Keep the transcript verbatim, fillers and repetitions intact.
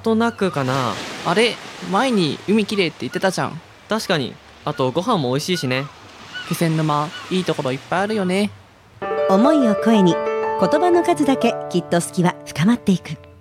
となくかな。 あれ、前に海きれいって言ってたじゃん。 確かに。あとご飯も美味しいしね。 気仙沼、いいところいっぱいあるよね。 思いを声に、言葉の数だけきっと好きは深まっていく。